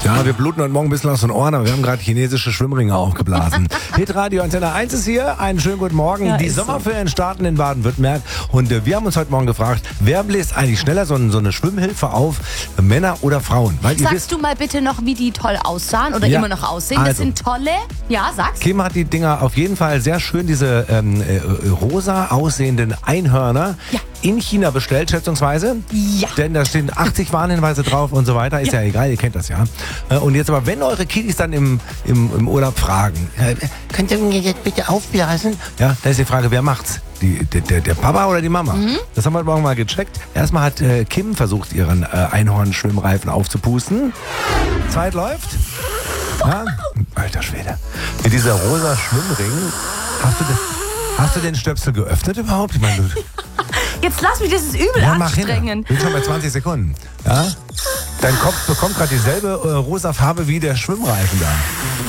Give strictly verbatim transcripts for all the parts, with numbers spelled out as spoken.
Ja, wir bluten heute Morgen ein bisschen aus den Ohren, aber wir haben gerade chinesische Schwimmringe aufgeblasen. Hitradio Antenne eins ist hier. Einen schönen guten Morgen. Ja, Die ist so. Sommerferien starten in Baden-Württemberg. Und äh, wir haben uns heute Morgen gefragt, wer bläst eigentlich schneller so, ein- so eine Schwimmhilfe auf, Männer oder Frauen? Weil ihr Sagst wisst, du mal bitte noch, wie die toll aussahen oder Ja, immer noch aussehen? Das also. sind tolle. Ja, sag's. Kim hat die Dinger auf jeden Fall sehr schön, diese ähm, äh, rosa aussehenden Einhörner, Ja. in China bestellt, schätzungsweise. Ja. Denn da stehen achtzig Warnhinweise drauf und so weiter. Ist ja, Ja. egal, ihr kennt das ja. Äh, Und jetzt aber, wenn eure Kiddies dann im, im, im Urlaub fragen, äh, könnt ihr mir jetzt bitte aufblasen? Ja, da ist die Frage, wer macht's? Die, der, der, der Papa oder die Mama? Mhm. Das haben wir heute Morgen mal gecheckt. Erstmal hat äh, Kim versucht, ihren äh, Einhorn-Schwimmreifen aufzupusten. Zeit läuft. Ja? Alter Schwede. Mit dieser rosa Schwimmring. Hast du, den, hast du den Stöpsel geöffnet überhaupt? Ich meine, du, Jetzt lass mich, das ist übel ja, mach hin. anstrengend. Bin schon bei zwanzig Sekunden. Ja? Dein Kopf bekommt gerade dieselbe äh, rosa Farbe wie der Schwimmreifen da.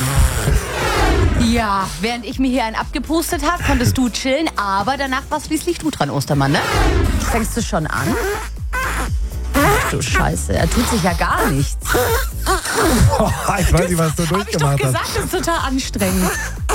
Ja, während ich mir hier einen abgepustet habe, konntest du chillen, aber danach warst schließlich du dran, Ostermann, ne? Fängst du schon an? Ach du Scheiße, er tut sich ja gar nichts. Oh, ich weiß nicht, was du Hab ich doch durchgemacht hast. gesagt, das ist total anstrengend.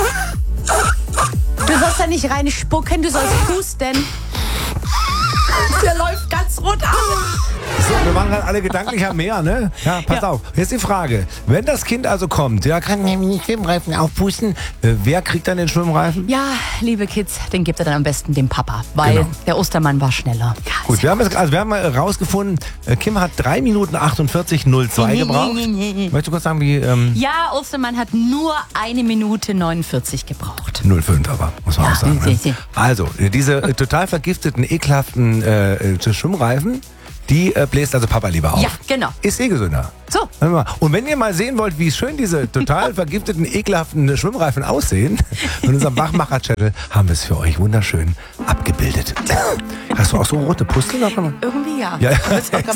Du sollst da nicht reinspucken, du sollst pusten. Der läuft ganz rot an. So, wir waren gerade alle gedanklich am Meer, ne? Ja, pass Ja. auf. Jetzt die Frage. Wenn das Kind also kommt, ja, kann nämlich nicht Schwimmreifen aufpusten. Äh, wer kriegt dann den Schwimmreifen? Ja, liebe Kids, den gibt er dann am besten dem Papa, weil Genau. der Ostermann war schneller. Ja, Gut, wir haben jetzt, also wir haben mal rausgefunden, äh, Kim hat drei Minuten achtundvierzig null zwei gebraucht. Möchtest du kurz sagen, wie ähm, Ja, Ostermann hat nur eine Minute neunundvierzig gebraucht. null fünf aber, muss man Ja, auch sagen. sie- Ne? sie- Also, äh, diese äh, total vergifteten, ekelhaften äh, äh, Schwimmreifen, die äh, bläst also Papa lieber auf. Ja, genau. Ist eh gesünder. So. Hör mal. Und wenn ihr mal sehen wollt, wie schön diese total vergifteten, ekelhaften Schwimmreifen aussehen, in unserem Wachmacher-Channel haben wir es für euch wunderschön abgebildet. Hast du auch so rote Pusteln? Irgendwie ja. Ja. Da wird's auch